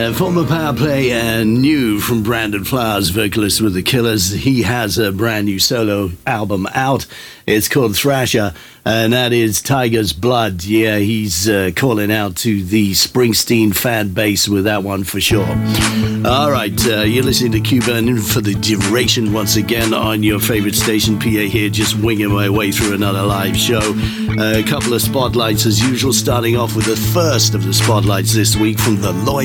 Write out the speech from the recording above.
Former power play and new from Brandon Flowers, vocalist with The Killers. He has a brand new solo album out. It's called Thrasher, and that is Tiger's Blood. Yeah, he's calling out to the Springsteen fan base with that one for sure. All right, you're listening to Cuba and for the duration once again on your favorite station. PA here, just winging my way through another live show. A couple of spotlights as usual, starting off with the first of the spotlights this week from the Lawyer.